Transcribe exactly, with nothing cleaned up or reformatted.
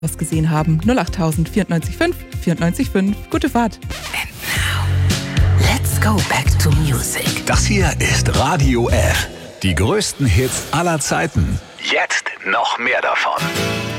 was gesehen haben. null acht vierundneunzig fünf vierundneunzig fünf. Gute Fahrt. And now, let's go back to music. Das hier ist Radio F. Die größten Hits aller Zeiten. Jetzt noch mehr davon.